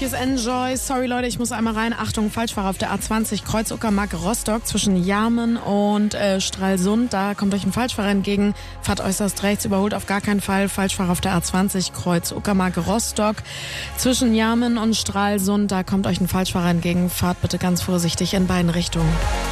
Hier ist Enjoy. Sorry Leute, ich muss einmal rein. Achtung, Falschfahrer auf der A20 Kreuz Uckermark Rostock zwischen Jarmen und Stralsund. Da kommt euch ein Falschfahrer entgegen. Fahrt äußerst rechts, überholt auf gar keinen Fall. Falschfahrer auf der A20 Kreuz Uckermark Rostock zwischen Jarmen und Stralsund. Da kommt euch ein Falschfahrer entgegen. Fahrt bitte ganz vorsichtig in beiden Richtungen.